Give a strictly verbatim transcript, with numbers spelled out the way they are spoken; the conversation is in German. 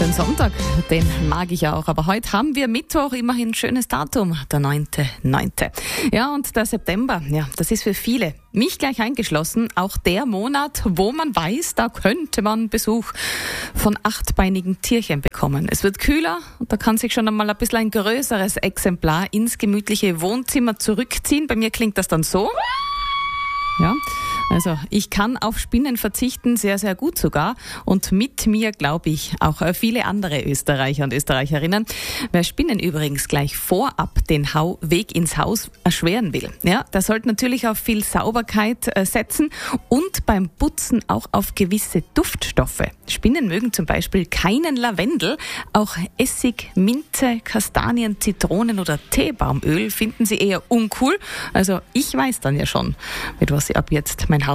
den Sonntag, den mag ich auch. Aber heute haben wir Mittwoch, immerhin ein schönes Datum, der neunte neunte Ja, und der September, ja, das ist für viele, mich gleich eingeschlossen, auch der Monat, wo man weiß, da könnte man Besuch von achtbeinigen Tierchen bekommen. Es wird kühler und da kann sich schon einmal ein bisschen ein größeres Exemplar ins gemütliche Wohnzimmer zurückziehen. Bei mir klingt das dann so. Ja, also ich kann auf Spinnen verzichten, sehr, sehr gut sogar. Und mit mir, glaube ich, auch viele andere Österreicher und Österreicherinnen. Wer Spinnen übrigens gleich vorab den Hau- Weg ins Haus erschweren will, ja, der sollte natürlich auf viel Sauberkeit äh, setzen und beim Putzen auch auf gewisse Duftstoffe. Spinnen mögen zum Beispiel keinen Lavendel, auch Essig, Minze, Kastanien, Zitronen oder Teebaumöl finden sie eher uncool. Also ich weiß dann ja schon, mit was sie ab jetzt mein